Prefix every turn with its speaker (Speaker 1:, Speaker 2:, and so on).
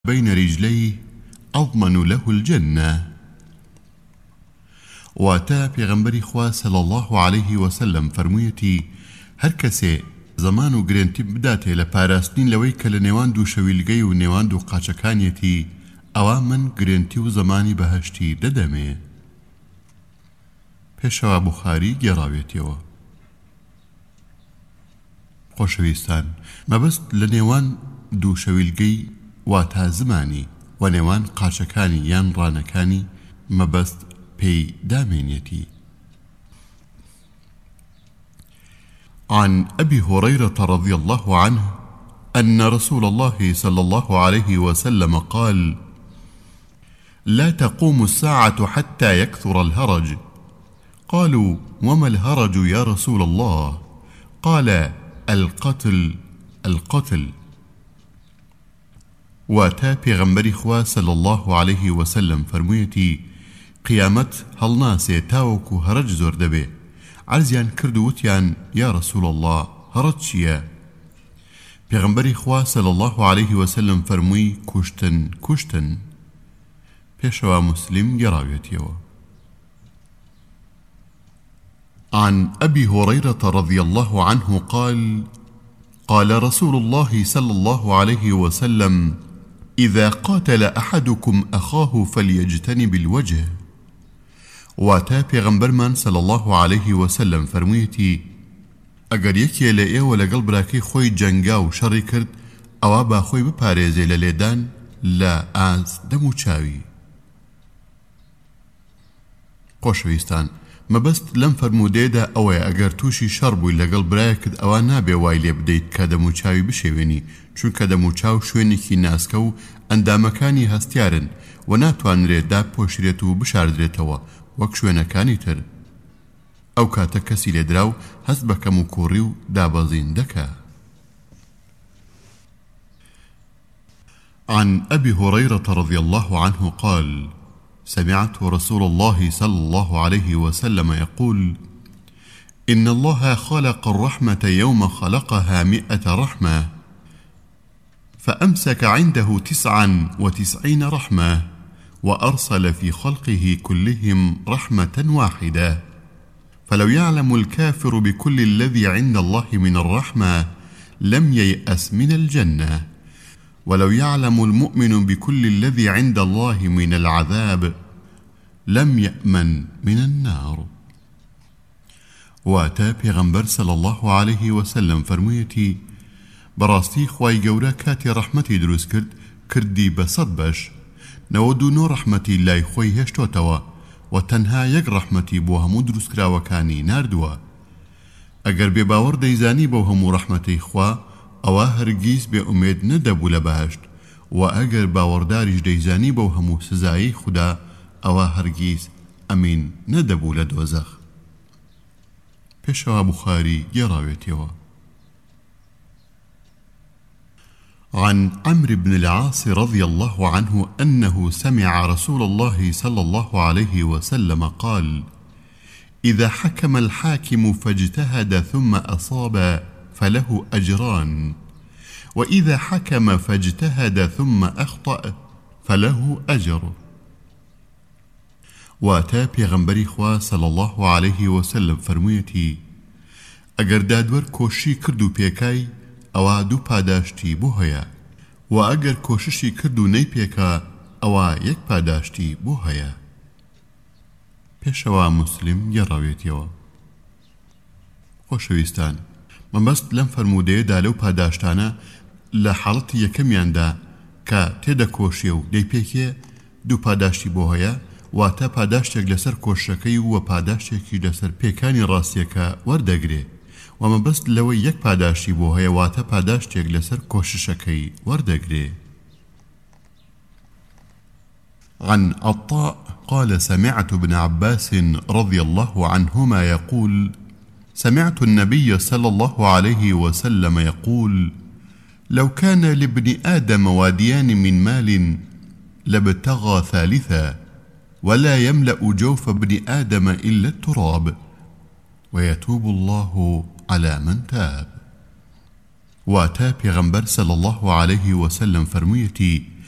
Speaker 1: بين رجليه أضمن له الجنة. واتا پیغمبری خوا صلی الله عليه وسلم فرموویەتی هەر کەسێ زەمان و گرنگی بداتێ لە پاراستنین لەوەی کە لە نێوان دوو شەویلگەی و نێوان دوو قاچەکانیەتی ئەوا من گرنگی و زەمانی بەهەشتی دەدەمێ. پێشەوە بوخاری گێڕاوێتەوە. خۆشەویستان، مەبەست لە نێوان دوو شەویلگەی واتا زمانی و نێوان قاچەکانی یان ڕانەکانی مەبەست پێی دامێنێتی. عن أبي هريرة رضي الله عنه أن رسول الله صلى الله عليه وسلم قال: لا تقوم الساعة حتى يكثر الهرج. قالوا: وما الهرج يا رسول الله؟ قال: القتل. واتا پیغمبری خوا صلى الله عليه وسلم فرموویەتی قیامت هەڵناسێ تاوەکو هەرج زۆر دەبێ. عرزیان کرد و وتیان یا رسول الله هەرج چییە؟ پیغمبری خوا صلى الله عليه وسلم فرمووی کوشتن. پێشەوە مسلم گێڕاوێتەوە. عن أبي هريرة رضي الله عنه قال: قال رسول الله صلى الله عليه وسلم: إذا قاتل أحدكم أخاه فليجتنب الوجه. واتا پیغمبرمان صلى الله عليه وسلم فرموویەتی ئەگەر یەکێ لە ئێوە لەگەڵ براکەی خۆی جەنگا و شەڕی کرد ئەوا با خۆی بپارێزێ لە لێدان لە ئاز دەم و چاوی. خۆشەویستان، مەبەست لەم فەرموودەیەدا ئەوەیە ئەگەر تووشی شەڕ بووی لەگەڵ برایەکت ئەوە نابێ وای لێ بدەیت کە دەم و چاوی بشێوێنی، چونکە دەم و چاو شوێنێکی ناسکە و ئەندامەکانی هەستیارن و ناتوانرێت داپۆشرێت و بشاردرێتەوە وەک شوێنەکانی تر. ئەو کاتە کەسی لێدراو هەست بە کەم و کوڕی و دابەزین دەکا. عن أبي هريرة رضي الله عنه قال: سمعت رسول الله صلى الله عليه وسلم يقول: إن الله خلق الرحمة يوم خلقها 100 رحمة، فأمسك عنده 99 رحمة، وأرسل في خلقه كلهم رحمة واحدة. فلو يعلم الكافر بكل الذي عند الله من الرحمة لم ييأس من الجنة، ولو يعلم المؤمن بكل الذي عند الله من العذاب لم يأمن من النار. واتا پیغمبر صلى الله عليه وسلم فرموویەتی بەڕاستی خوای گەورە کاتی ڕەحمەتی دروست کردی بە 100 بەش، 99 ڕەحمەتی لای خۆی هێشتۆتەوە و تەنها یەک ڕەحمەتی بۆ هەموو دروستکراوەکانی ناردووە. ئەگەر بێباوەڕ دەیزانی بەو هەموو ڕەحمەتەی خوا ئەوە هەرگیز بێ ئومێد نەدەبوو لە بەهەشت، و ئەگەر باوەڕداریش دەیزانی بەو هەموو سزایی خوددا ئەوە هەرگیز ئەمین نەدەبوو لە دۆزەخ. پێشەوە بوخاری گێڕاوێتەوە. عن عمرو بن العاص رضي الله عنه أنه سمع رسول الله صلى الله عليه وسلم قال: إذا حكم الحاكم فاجتهد ثم أصاب فله أجران، وإذا حكم فاجتهد ثم أخطأ فله أجر. واتا پیغمبری خوا صلی الله عليه وسلم فرموویەتی ئەگەر دادوەر کۆشی کرد و پێکای ئەوە دوو پاداشتی بۆ هەیە، و ئەگەر کۆششی کرد و نەیپێکا ئەوە یەک پاداشتی بۆ هەیە. پێشەوە مسلم گێڕاوێتەوە. خۆشەویستان، مەبەست لەم فەرموودەیەدا لەو پاداشتانە لە حاڵەتی یەکەمیاندا کە تێدە کۆشیە و دەیپێکێ دوو پاداشتی بۆ هەیە، واتە پاداشتێک لەسەر کۆشەکەی و پاداشتێکی لەسەر پێکانی ڕاستیەکە وەردەگرێ، و مەبەست لەوەی یەک پاداشتی بۆ هەیە واتە پاداشتێک لەسەر کۆششەکەی وەردەگرێ. عن عطاء قال: سمعت ابن عباس رضي الله عنهما يقول: سمعت النبي صلى الله عليه وسلم يقول: لو كان لابن آدم واديان من مال لابتغى ثالثا، ولا يملأ جوف ابن آدم إلا التراب، ويتوب الله على من تاب. واتا پیغمبر صلی الله عليه وسلم فرموویەتی